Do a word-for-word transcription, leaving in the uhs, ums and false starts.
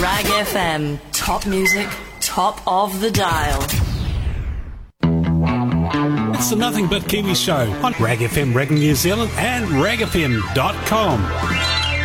Rag F M. Top music, top of the dial. It's the Nothing But Kiwi Show on Rag F M, Rag New Zealand and rag f m dot com.